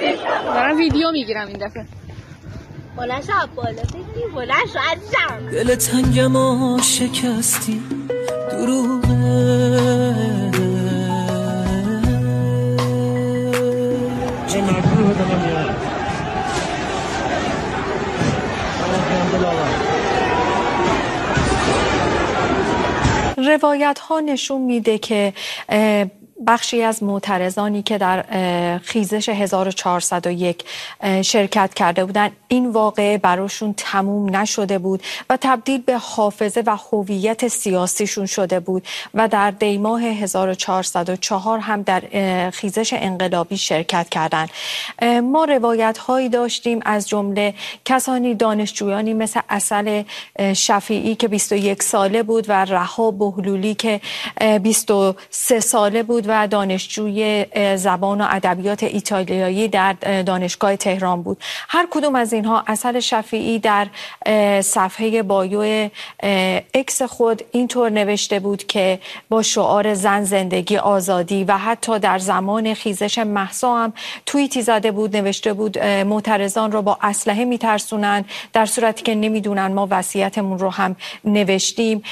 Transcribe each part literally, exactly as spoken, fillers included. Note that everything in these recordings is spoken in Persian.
دارم ویدیو میگیرم این دفعه. بلند شو بالا بگی بلند شو عزیزم. دل تنگم و شکستی دروغه چه مجبور دلم میاد روایت ها نشون میده که بخشی از معترضانی که در خیزش هزار و چهارصد و یک شرکت کرده بودند این واقعه براشون تموم نشده بود و تبدیل به حافظه و هویت سیاسیشون شده بود و در دیماه هزار و چهارصد و چهار هم در خیزش انقلابی شرکت کردند. ما روایت هایی داشتیم از جمله کسانی دانشجویانی مثل عسل شفیعی که بیست و یک ساله بود و رها بهلولی که بیست و سه ساله بود و دانشجوی زبان و ادبیات ایتالیایی در دانشگاه تهران بود. هر کدوم از اینها عسل شفیعی در صفحه بایو اکس خود اینطور نوشته بود که با شعار زن زندگی آزادی و حتی در زمان خیزش مهسا هم توییتی زده بود، نوشته بود معترضان رو با اسلحه میترسونن در صورتی که نمیدونن ما وصیتمون رو هم نوشتیم.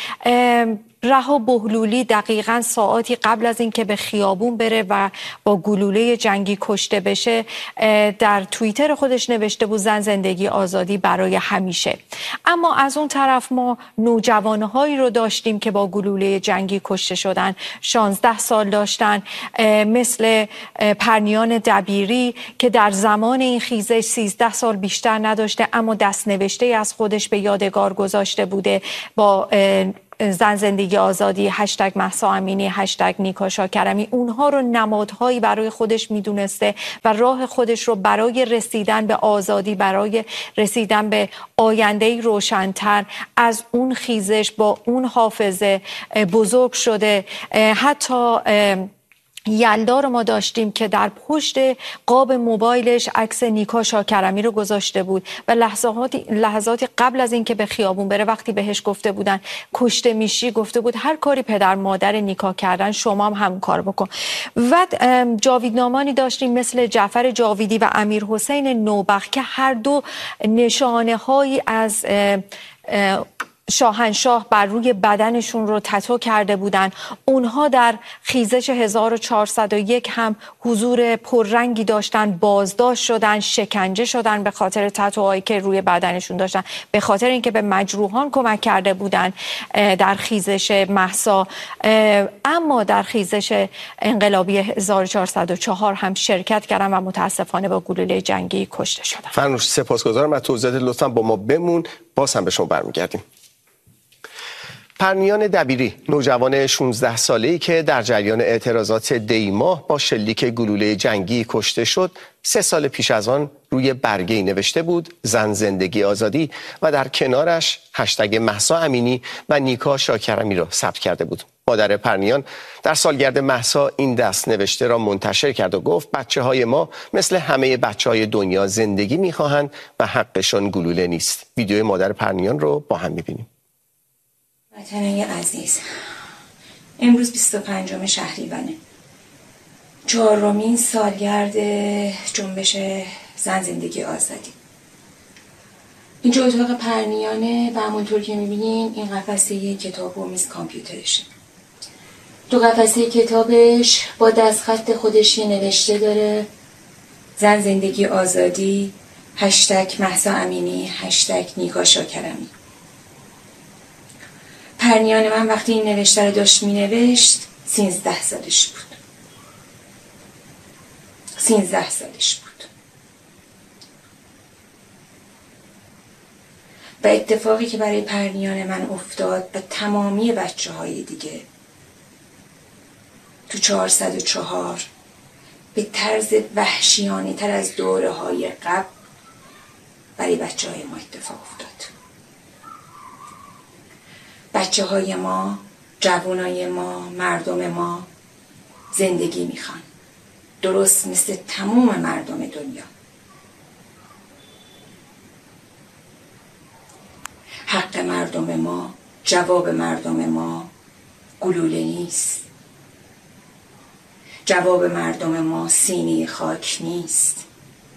رها بهلولی دقیقاً ساعاتی قبل از اینکه به خیابون بره و با گلوله جنگی کشته بشه در توییتر خودش نوشته بود زن زندگی آزادی برای همیشه. اما از اون طرف ما نوجوانهایی رو داشتیم که با گلوله جنگی کشته شدن، شانزده سال داشتن، مثل پرنیان دبیری که در زمان این خیزش سیزده سال بیشتر نداشته اما دست نوشته از خودش به یادگار گذاشته بوده با زن زندگی آزادی، هشتگ مهسا امینی، هشتگ نیکا شاکرمی. اونها رو نمادهایی برای خودش میدونسته و راه خودش رو برای رسیدن به آزادی، برای رسیدن به آینده‌ای روشن‌تر از اون خیزش با اون حافظه بزرگ شده. حتی یلدا رو ما داشتیم که در پشت قاب موبایلش عکس نیکا شاکرمی رو گذاشته بود و لحظاتی لحظاتی قبل از اینکه به خیابون بره وقتی بهش گفته بودن کشته میشی گفته بود هر کاری پدر مادر نیکا کردن شما هم همون کار بکن. و جاویدنامانی داشتیم مثل جعفر جاویدی و امیر حسین نوبخت که هر دو نشانه هایی از شاهنشاه بر روی بدنشون رو تتو کرده بودن. اونها در خیزش هزار و چهارصد و یک هم حضور پررنگی داشتن، بازداشت شدن، شکنجه شدن به خاطر تتوهایی که روی بدنشون داشتن، به خاطر اینکه به مجروحان کمک کرده بودن در خیزش مهسا. اما در خیزش انقلابی هزار و چهارصد و چهار هم شرکت کردن و متاسفانه با گلوله جنگی کشته شدن. فرنوش سپاسگزارم از توضیحات، لطفاً با ما بمون، باز هم به شما برمیگردیم. پرنیان دبیری، نوجوان شانزده ساله‌ای که در جریان اعتراضات دیماه با شلیک گلوله جنگی کشته شد، سه سال پیش از آن روی برگه‌ای نوشته بود زن زندگی آزادی و در کنارش هشتگ مهسا امینی و نیکا شاکرمی را ثبت کرده بود. مادر پرنیان در سالگرد مهسا این دست نوشته را منتشر کرد و گفت بچه های ما مثل همه بچه های دنیا زندگی می‌خواهند و حقشون گلوله نیست. ویدیوی مادر پرنیان رو با هم می‌بینیم. وطنای عزیز، امروز بیست و پنجم شهریورانه، چهارمین سالگرد جنبش زن زندگی آزادی. اینجا اتاق پرنیانه و همونطور که میبینین این قفسه کتاب و میز کامپیوترشه. تو قفسه کتابش با دستخط خودش نوشته داره زن زندگی آزادی، هشتگ مهسا امینی، هشتگ نیکا شاکرمی. پرنیان من وقتی این نوشته رو داشت می نوشت سینزده سالش بود. سینزده سالش بود. و اتفاقی که برای پرنیان من افتاد و تمامی بچه های دیگه تو چهارصد و چهار به طرز وحشیانه تر از دوره های قبل برای بچه های ما اتفاق افتاد. بچه های ما، جوانای ما، مردم ما زندگی میخوان، درست مثل تمام مردم دنیا. حق مردم ما، جواب مردم ما گلوله نیست. جواب مردم ما سینه خاک نیست.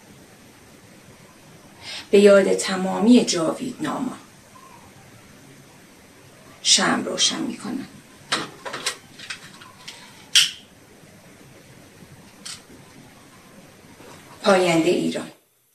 به یاد تمامی جاویدناما. شمع روشن میکنم. پاینده ایران.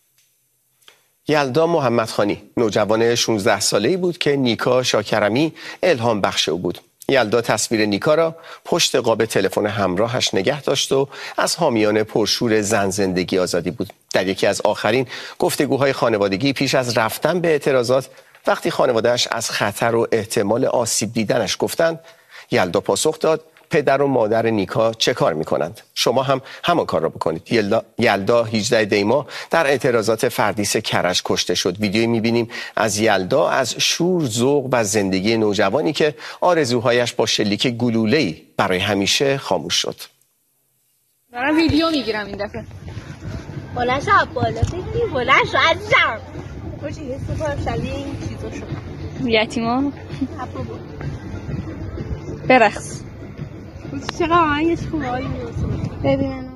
یلدا محمدخانی نوجوان شانزده ساله‌ای بود که نیکا شاکرمی الهام بخش او بود. یلدا تصویر نیکا را پشت قاب تلفن همراهش نگه داشت و از حامیان پرشور زن زندگی آزادی بود. در یکی از آخرین گفتگوهای خانوادگی پیش از رفتن به اعتراضات، وقتی خانواده‌اش از خطر و احتمال آسیب دیدنش گفتند، یلدا پاسخ داد پدر و مادر نیکا چه کار میکنند؟ شما هم همان کار را بکنید. یلدا, یلدا هجدهم دی ماه در اعتراضات فردیس کرج کشته شد. ویدیویی میبینیم از یلدا، از شور، ذوق و زندگی نوجوانی که آرزوهایش با شلیک گلوله‌ای برای همیشه خاموش شد. دارم ویدیو میگیرم این دفعه. بلند شو بالا بگی بلند شو عزیزم. خوشی یه سفر شلی این چیزا شد. یتیما برقص. چقدر آهنگش خوبه. ببینم